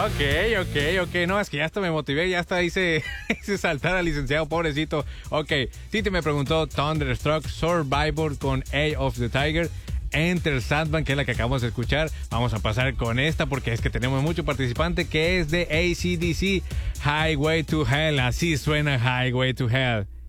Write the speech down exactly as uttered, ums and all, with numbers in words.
Ok, ok, ok. No, es que ya hasta me motivé, ya hasta hice, hice saltar al licenciado, pobrecito. Ok, Titi me preguntó Thunderstruck, Survivor con Eye of the Tiger, Enter Sandman, que es la que acabamos de escuchar. Vamos a pasar con esta porque es que tenemos mucho participante, que es de A C D C, Highway to Hell. Así suena Highway to Hell.